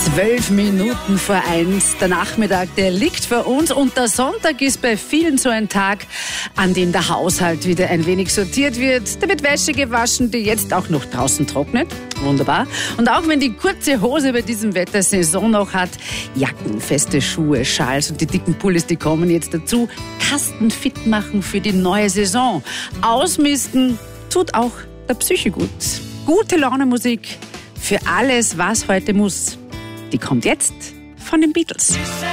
12 Minuten vor 1. Der Nachmittag, der liegt vor uns und der Sonntag ist bei vielen so ein Tag, an dem der Haushalt wieder ein wenig sortiert wird. Da wird Wäsche gewaschen, die jetzt auch noch draußen trocknet. Wunderbar. Und auch wenn die kurze Hose bei diesem Wetter Saison noch hat, Jacken, feste Schuhe, Schals und die dicken Pullis, die kommen jetzt dazu. Kasten fit machen für die neue Saison. Ausmisten tut auch der Psyche gut. Gute Laune Musik für alles, was heute muss. Die kommt jetzt von den Beatles.